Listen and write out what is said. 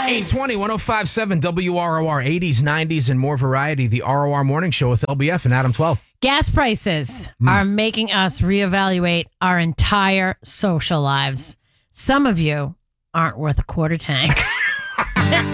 820 1057 WROR 80s, 90s, and more variety. The ROR Morning Show with LBF and Adam 12. Gas prices are making us reevaluate our entire social lives. Some of you aren't worth a quarter tank.